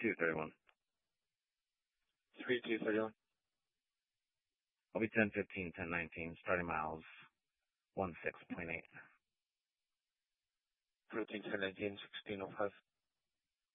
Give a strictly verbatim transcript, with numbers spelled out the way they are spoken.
two thirty-one. three two thirty-one. I'll be ten fifteen, ten nineteen, starting miles one six point eight. Routine ten nineteen, sixteen oh five.